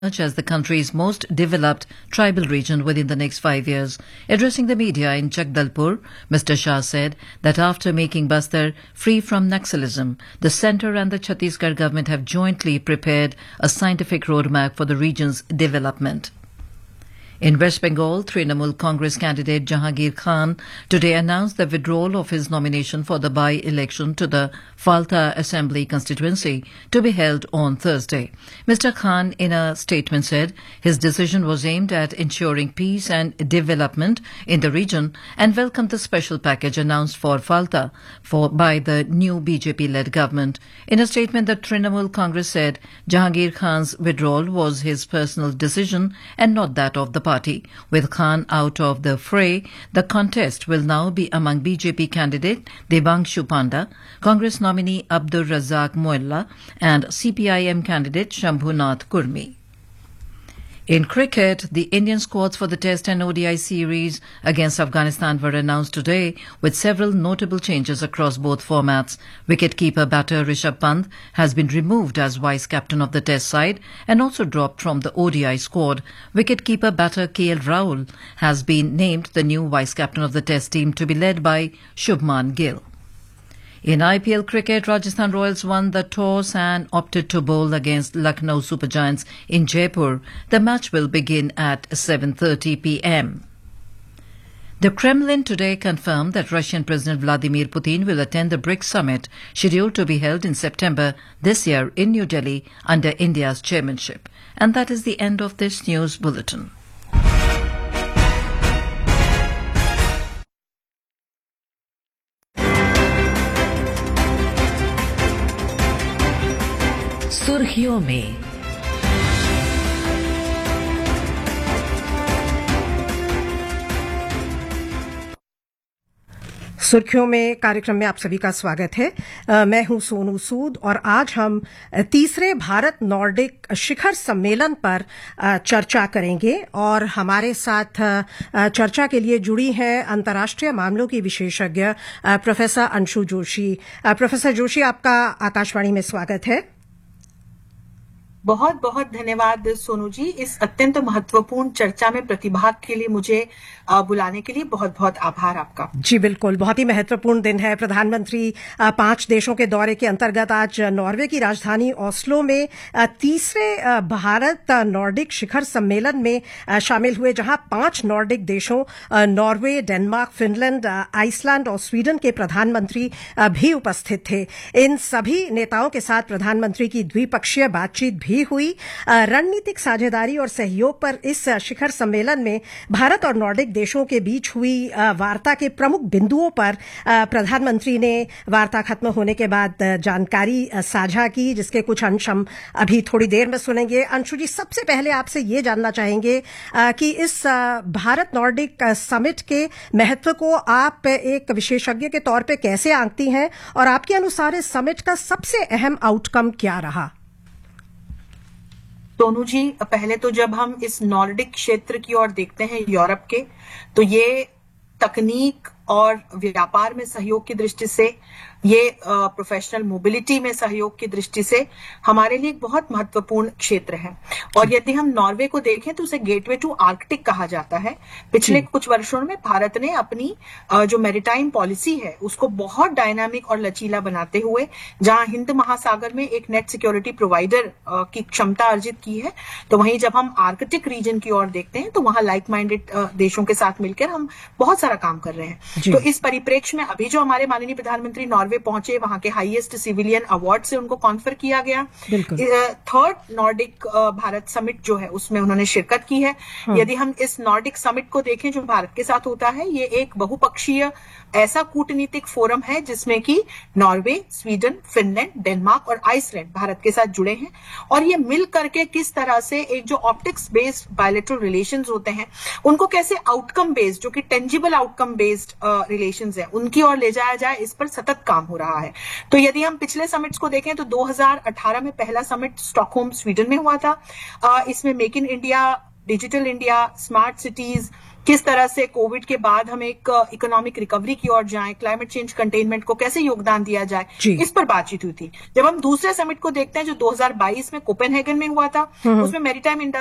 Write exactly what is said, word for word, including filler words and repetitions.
as the country's most developed tribal region within the next five years. Addressing the media in Jagdalpur, Mister Shah said that after making Bastar free from Naxalism, the centre and the Chhattisgarh government have jointly prepared a scientific roadmap for the region's development. In West Bengal, Trinamool Congress candidate Jahangir Khan today announced the withdrawal of his nomination for the by-election to the Falta Assembly constituency to be held on Thursday. Mister Khan, in a statement, said his decision was aimed at ensuring peace and development in the region and welcomed the special package announced for Falta for, by the new B J P-led government. In a statement, the Trinamool Congress said Jahangir Khan's withdrawal was his personal decision and not that of the party. Party. With Khan out of the fray, the contest will now be among B J P candidate Devanshu Panda, Congress nominee Abdur Razzaq Moilla, and C P I M candidate Shambhunath Kurmi. In cricket, the Indian squads for the Test and O D I series against Afghanistan were announced today, with several notable changes across both formats. Wicketkeeper batter Rishabh Pant has been removed as vice-captain of the Test side and also dropped from the O D I squad. Wicketkeeper batter K L Rahul has been named the new vice-captain of the Test team to be led by Shubman Gill. In I P L cricket, Rajasthan Royals won the toss and opted to bowl against Lucknow Super Giants in Jaipur. The match will begin at seven thirty p m. The Kremlin today confirmed that Russian President Vladimir Putin will attend the BRICS summit scheduled to be held in September this year in New Delhi under India's chairmanship. And that is the end of this news bulletin. सुर्खियों में सुर्खियों में कार्यक्रम में आप सभी का स्वागत है। आ, मैं हूं सोनू सूद और आज हम तीसरे भारत नॉर्डिक शिखर सम्मेलन पर आ, चर्चा करेंगे और हमारे साथ आ, चर्चा के लिए जुड़ी हैं अंतर्राष्ट्रीय मामलों की विशेषज्ञ आ, प्रोफेसर अंशु जोशी। आ, प्रोफेसर जोशी, आपका आकाशवाणी में स्वागत है। बहुत बहुत धन्यवाद सोनू जी, इस अत्यंत महत्वपूर्ण चर्चा में प्रतिभाग के लिए मुझे बुलाने के लिए बहुत बहुत आभार आपका। जी बिल्कुल, बहुत ही महत्वपूर्ण दिन है। प्रधानमंत्री पांच देशों के दौरे के अंतर्गत आज नॉर्वे की राजधानी ओस्लो में तीसरे भारत नॉर्डिक शिखर सम्मेलन में शामिल हुए, जहां पांच नॉर्डिक देशों नॉर्वे, डेनमार्क, फिनलैंड, आइसलैंड और स्वीडन के प्रधानमंत्री भी उपस्थित थे। इन सभी नेताओं के साथ प्रधानमंत्री की द्विपक्षीय बातचीत भी हुई। रणनीतिक साझेदारी और सहयोग पर इस शिखर सम्मेलन में भारत और नॉर्डिक देशों के बीच हुई वार्ता के प्रमुख बिंदुओं पर प्रधानमंत्री ने वार्ता खत्म होने के बाद जानकारी साझा की, जिसके कुछ अंश हम अभी थोड़ी देर में सुनेंगे। अंशु जी, सबसे पहले आपसे ये जानना चाहेंगे कि इस भारत नॉर्डिक समिट के महत्व को आप एक विशेषज्ञ के तौर पे कैसे आंकती हैं और आपके अनुसार इस समिट का सबसे अहम आउटकम क्या रहा? सोनू जी, पहले तो जब हम इस नॉर्डिक क्षेत्र की ओर देखते हैं यूरोप के, तो ये तकनीक और व्यापार में सहयोग की दृष्टि से, ये प्रोफेशनल मोबिलिटी में सहयोग की दृष्टि से हमारे लिए एक बहुत महत्वपूर्ण क्षेत्र है। और यदि हम नॉर्वे को देखें तो उसे गेटवे टू आर्कटिक कहा जाता है। पिछले कुछ वर्षों में भारत ने अपनी जो मैरीटाइम पॉलिसी है उसको बहुत डायनामिक और लचीला बनाते हुए, जहां हिंद महासागर में एक नेट सिक्योरिटी प्रोवाइडर की क्षमता अर्जित की है, तो वहीं जब हम आर्कटिक रीजन की ओर देखते हैं तो वहां लाइक माइंडेड देशों के साथ मिलकर हम बहुत सारा काम कर रहे हैं। तो इस परिप्रेक्ष्य में अभी जो हमारे माननीय प्रधानमंत्री नॉर्वे पहुंचे, वहां के हाईएस्ट सिविलियन अवार्ड से उनको कॉन्फर किया गया। थर्ड नॉर्डिक भारत समिट जो है उसमें उन्होंने शिरकत की है। हाँ। यदि हम इस नॉर्डिक समिट को देखें जो भारत के साथ होता है, ये एक बहुपक्षीय ऐसा कूटनीतिक फोरम है जिसमें कि नॉर्वे, स्वीडन, फिनलैंड, डेनमार्क और आइसलैंड भारत के साथ जुड़े हैं। और ये मिल करके किस तरह से एक जो ऑप्टिक्स बेस्ड बायलैटरल रिलेशंस होते हैं उनको कैसे आउटकम बेस्ड, जो कि टेंजिबल आउटकम बेस्ड रिलेशंस है, उनकी ओर ले जाया जाए, इस पर सतत काम हो रहा है। तो यदि हम पिछले समिट्स को देखें तो दो हज़ार अठारह में पहला समिट स्टॉकहोम स्वीडन में हुआ था। इसमें make in India, digital India, smart cities, किस तरह से कोविड के बाद हम एक इकोनॉमिक रिकवरी की ओर जाएं, क्लाइमेट चेंज कंटेनमेंट को कैसे योगदान दिया जाए, इस पर बातचीत हुई थी। जब हम दूसरे समिट को देखते हैं जो दो हज़ार बाईस में कोपेनहेगन में हुआ था, उसमें मैरीटाइम